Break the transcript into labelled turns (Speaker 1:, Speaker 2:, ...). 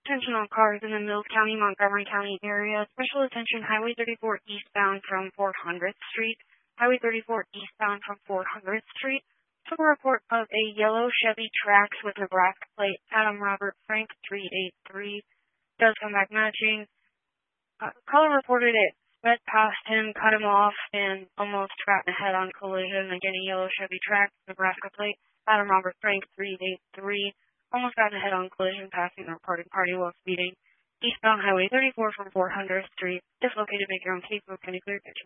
Speaker 1: Attention all cars in the Mills County, Montgomery County area. Special attention Highway 34 eastbound from 400th Street. Highway 34 eastbound from 400th Street. Took a report of a yellow Chevy Trax with Nebraska plate, Adam Robert Frank 383. Does come back matching. Caller reported it sped past him, cut him off, and almost got in a head-on collision. Again, a yellow Chevy Trax, Nebraska plate, Adam Robert Frank 383. Almost got in a head-on collision, passing the reported party while speeding. Eastbound Highway 34 from 400th Street. Dislocated, make your own case, no penny clear.